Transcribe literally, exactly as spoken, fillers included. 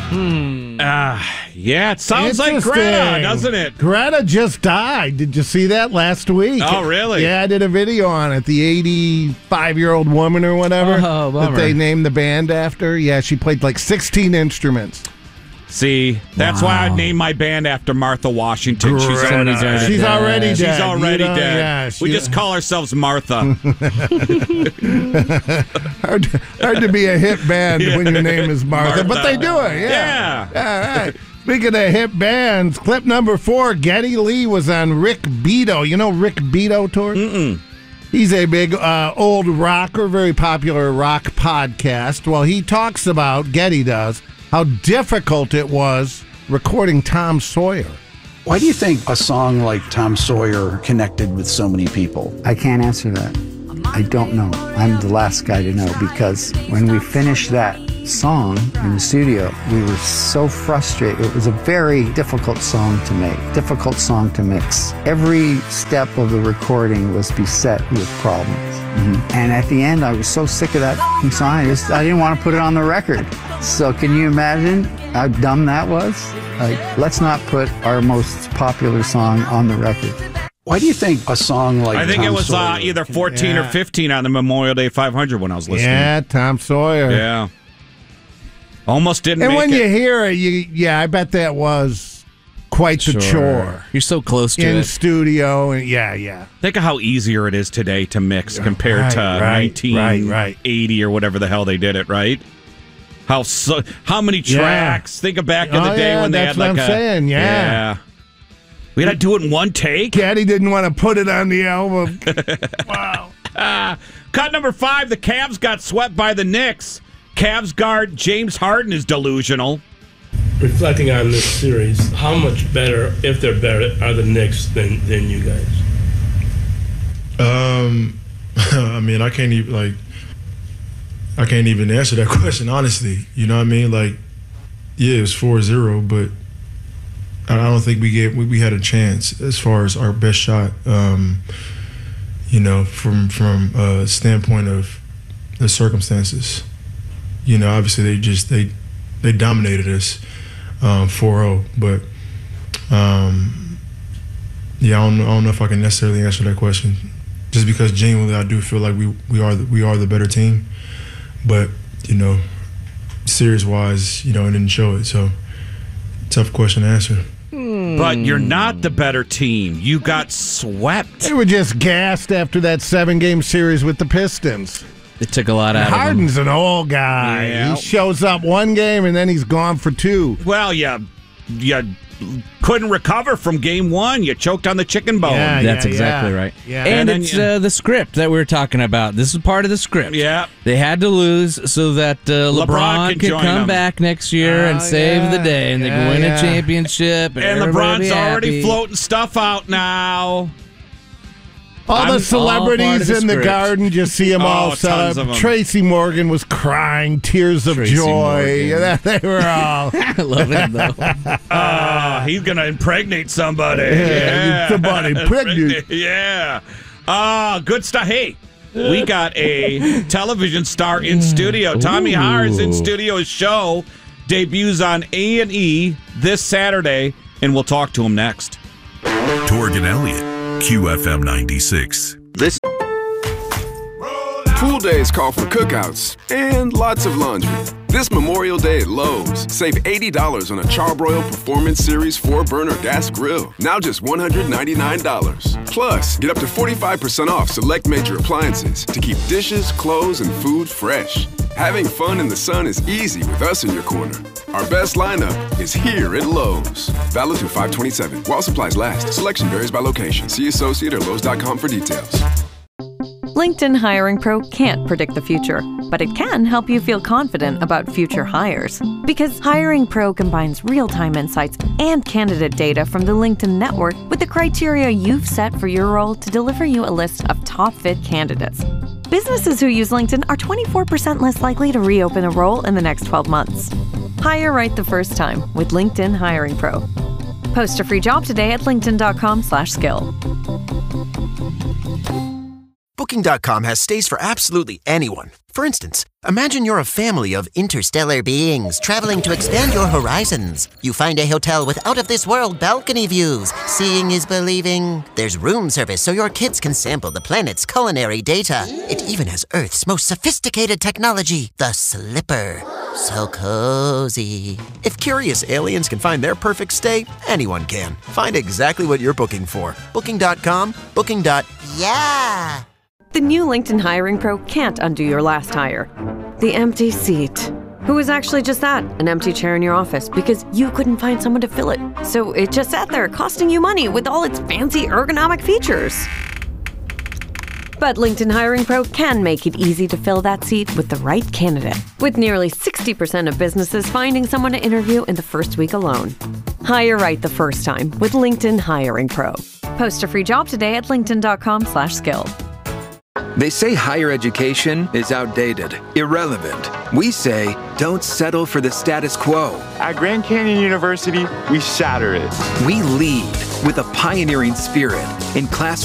Hmm. Uh, yeah, it sounds like Greta, doesn't it? Greta just died. Did you see that last week? Oh, really? Yeah, I did a video on it. The eighty-five-year-old woman or whatever oh, that they named the band after. Yeah, she played like sixteen instruments. See, that's wow. why I'd name my band after Martha Washington. Greta. She's already dead. She's already dead. She's already you know, dead. Yeah, she, we just call ourselves Martha. hard, hard to be a hit band yeah. when your name is Martha, Martha. But they do it. Yeah. Yeah. All right. Speaking of hit bands, clip number four, Geddy Lee was on Rick Beato. You know Rick Beato, Tor? Mm-mm. He's a big uh, old rocker, very popular rock podcast. Well, he talks about, Geddy does, how difficult it was recording Tom Sawyer. Why do you think a song like Tom Sawyer connected with so many people? I can't answer that. I don't know. I'm the last guy to know, because when we finished that song in the studio, we were so frustrated. It was a very difficult song to make, difficult song to mix. Every step of the recording was beset with problems. Mm-hmm. And at the end, I was so sick of that song, I just I didn't want to put it on the record. So can you imagine how dumb that was? Like, let's not put our most popular song on the record. Why do you think a song like I think Tom it was Sawyer, uh, either fourteen yeah. or fifteen on the Memorial Day five hundred when I was listening. Yeah, Tom Sawyer. Yeah. Almost didn't and make when it. you hear it, you, yeah, I bet that was quite the Sure. chore. You're so close to in it. studio, and yeah, yeah. Think of how easier it is today to mix compared Right, to right, nineteen eighty right, right. or whatever the hell they did it, right? How so, how many tracks? Yeah. Think of back in Oh, the day yeah, when they that's had like what I'm a saying, yeah. yeah. We had to do it in one take. Geddy didn't want to put it on the album. Wow. Uh, cut number five, the Cavs got swept by the Knicks. Cavs guard James Harden is delusional. Reflecting on this series, how much better, if they're better, are the Knicks than, than you guys? Um, I mean, I can't even, like, I can't even answer that question, honestly. You know what I mean? Like, yeah, it was four zero, but I don't think we gave we, we had a chance as far as our best shot. Um, you know, from from a standpoint of the circumstances. You know, obviously they just they they dominated us um, four oh, but um, yeah, I don't, I don't know if I can necessarily answer that question. Just because genuinely I do feel like we we are the, we are the better team, but you know, series wise, you know, it didn't show it. So tough question to answer. But you're not the better team. You got swept. They were just gassed after that seven-game series with the Pistons. It took a lot out Harden's of him. an old guy. Yeah. He shows up one game, and then he's gone for two. Well, you, you couldn't recover from game one. You choked on the chicken bone. Yeah, That's yeah, exactly yeah. right. Yeah. And, And then it's you- uh, the script that we were talking about. This is part of the script. Yeah. They had to lose so that uh, LeBron, LeBron can could join come them. back next year Oh, and save yeah. the day, and they Yeah, can win yeah. a championship. And, And everybody LeBron's be already happy. floating stuff out now. All I'm- the all celebrities part of the in the script. garden, just see them Oh, all tons set of up. 'em. Tracy Morgan was crying, tears of Tracy joy. Morgan. Yeah, they were all. I love him, though. Uh, he's going to impregnate somebody. Yeah, somebody pregnant. Yeah. Uh, good stuff. Hey, we got a television star in studio. Tommy Haar is in studio. His show debuts on A and E this Saturday, and we'll talk to him next. Torgan Elliott, Q F M ninety-six. This Pool days call for cookouts and lots of laundry. This Memorial Day at Lowe's, save eighty dollars on a Charbroil Performance Series four burner gas grill. Now just one hundred ninety-nine dollars. Plus, get up to forty-five percent off select major appliances to keep dishes, clothes, and food fresh. Having fun in the sun is easy with us in your corner. Our best lineup is here at Lowe's. Valid through five twenty-seven. While supplies last. Selection varies by location. See associate or Lowe's dot com for details. LinkedIn Hiring Pro can't predict the future, but it can help you feel confident about future hires. Because Hiring Pro combines real-time insights and candidate data from the LinkedIn network with the criteria you've set for your role to deliver you a list of top-fit candidates. Businesses who use LinkedIn are twenty-four percent less likely to reopen a role in the next twelve months. Hire right the first time with LinkedIn Hiring Pro. Post a free job today at linkedin.com slash skill. Booking dot com has stays for absolutely anyone. For instance, Imagine you're a family of interstellar beings traveling to expand your horizons. You find a hotel with out-of-this-world balcony views. Seeing is believing. There's room service so your kids can sample the planet's culinary data. It even has Earth's most sophisticated technology, the Slipper. So cozy. If curious aliens can find their perfect stay, anyone can. Find exactly what you're booking for. Booking dot com, booking. Yeah. The new LinkedIn Hiring Pro can't undo your last hire. The empty seat. Who was actually just that? An empty chair in your office because you couldn't find someone to fill it. So it just sat there costing you money with all its fancy ergonomic features. But LinkedIn Hiring Pro can make it easy to fill that seat with the right candidate. With nearly sixty percent of businesses finding someone to interview in the first week alone. Hire right the first time with LinkedIn Hiring Pro. Post a free job today at linkedin dot com slash skill. They say higher education is outdated, irrelevant. We say don't settle for the status quo. At Grand Canyon University, we shatter it. We lead with a pioneering spirit in class.